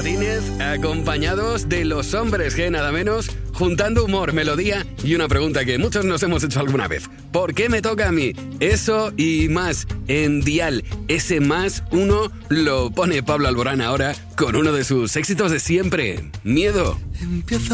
Martínez, acompañados de Los Hombres G, nada menos, juntando humor, melodía y una pregunta que muchos nos hemos hecho alguna vez. ¿Por qué me toca a mí? Eso y más en Dial. Ese +1 lo pone Pablo Alborán ahora con uno de sus éxitos de siempre, Miedo.